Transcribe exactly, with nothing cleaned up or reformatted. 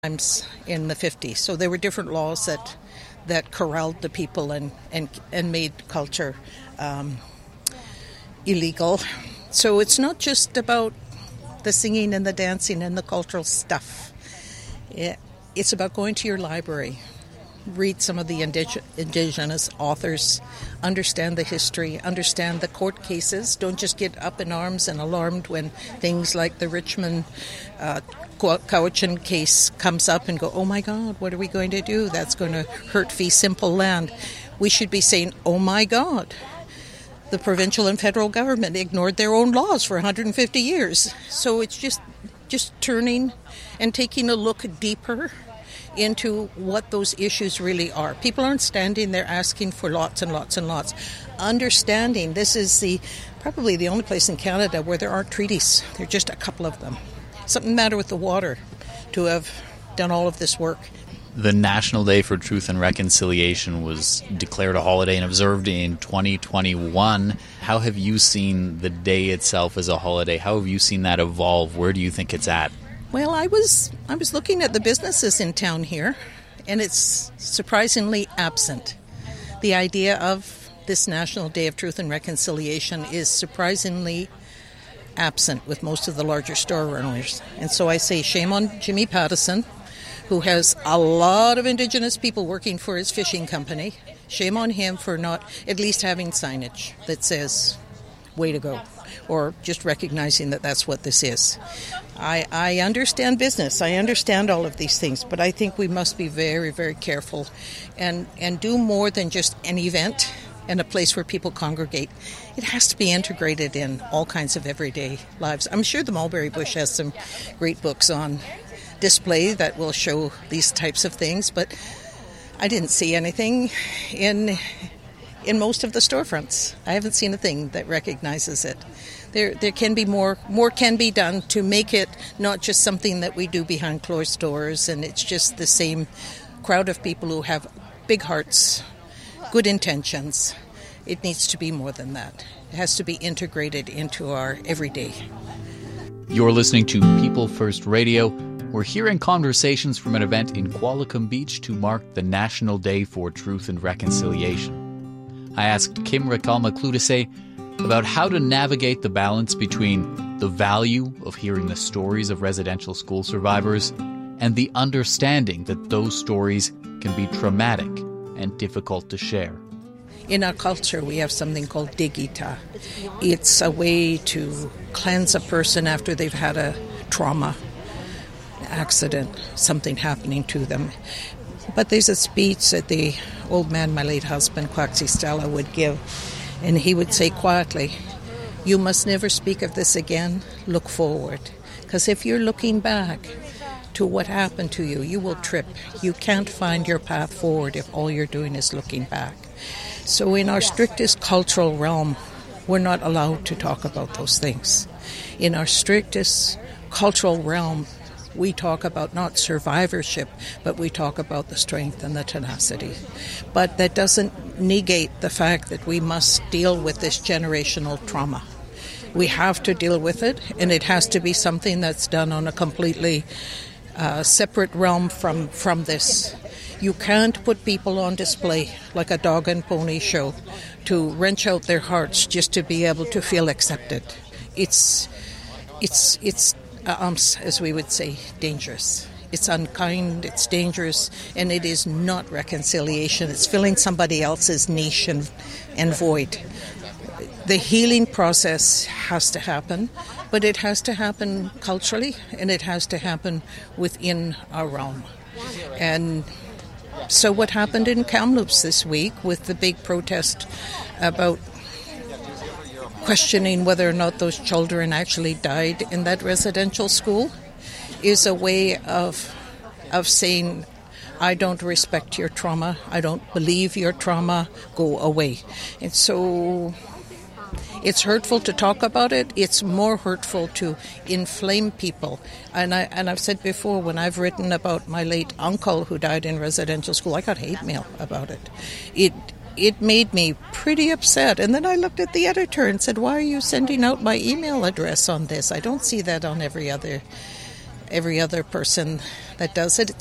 times in the fifties. So there were different laws that that corralled the people and, and, and made culture um, illegal. So it's not just about the singing and the dancing and the cultural stuff. It, it's about going to your library, read some of the indig- indigenous authors, understand the history, understand the court cases. Don't just get up in arms and alarmed when things like the Richmond uh, Cowichan case comes up and go, oh my God, what are we going to do? That's going to hurt fee simple land. We should be saying, oh my God, the provincial and federal government ignored their own laws for one hundred fifty years. So it's just just turning and taking a look deeper into what those issues really are. People aren't standing there asking for lots and lots and lots. Understanding this is the probably the only place in Canada where there aren't treaties. There are just a couple of them. Something matter with the water to have done all of this work. The National Day for Truth and Reconciliation was declared a holiday and observed in twenty twenty-one. How have you seen the day itself as a holiday? How have you seen that evolve? Where do you think it's at? Well, I was I was looking at the businesses in town here, and it's surprisingly absent. The idea of this National Day of Truth and Reconciliation is surprisingly absent with most of the larger store owners. And so I say shame on Jimmy Pattison, who has a lot of Indigenous people working for his fishing company. Shame on him for not at least having signage that says, way to go, or just recognizing that that's what this is. I, I understand business. I understand all of these things, but I think we must be very, very careful and, and do more than just an event and a place where people congregate. It has to be integrated in all kinds of everyday lives. I'm sure the Mulberry Bush has some great books on display that will show these types of things, but I didn't see anything in in most of the storefronts. I haven't seen a thing that recognizes it. There there can be more more can be done to make it not just something that we do behind closed doors and it's just the same crowd of people who have big hearts, good intentions. It needs to be more than that. It has to be integrated into our everyday. You're listening to People First Radio. We're hearing conversations from an event in Qualicum Beach to mark the National Day for Truth and Reconciliation. I asked Kim Rakalma-Cloutier about how to navigate the balance between the value of hearing the stories of residential school survivors and the understanding that those stories can be traumatic and difficult to share. In our culture, we have something called digita. It's a way to cleanse a person after they've had a trauma, accident, something happening to them. But there's a speech that the old man, my late husband, Quaxi Stella, would give, and he would say quietly, you must never speak of this again, look forward. Because if you're looking back to what happened to you, you will trip. You can't find your path forward if all you're doing is looking back. So in our strictest cultural realm, we're not allowed to talk about those things. In our strictest cultural realm, we talk about not survivorship, but we talk about the strength and the tenacity. But that doesn't negate the fact that we must deal with this generational trauma. We have to deal with it, and it has to be something that's done on a completely uh, separate realm from, from this. You can't put people on display like a dog and pony show to wrench out their hearts just to be able to feel accepted. It's, it's, it's, um, as we would say, dangerous. It's unkind, it's dangerous, and it is not reconciliation. It's filling somebody else's niche and, and void. The healing process has to happen, but it has to happen culturally, and it has to happen within our realm. And so what happened in Kamloops this week with the big protest about questioning whether or not those children actually died in that residential school is a way of of saying, I don't respect your trauma, I don't believe your trauma, go away. And so it's hurtful to talk about it. It's more hurtful to inflame people. And, I, and I've said before, when I've written about my late uncle who died in residential school, I got hate mail about it. It it made me pretty upset. And then I looked at the editor and said, why are you sending out my email address on this? I don't see that on every other every other person that does it.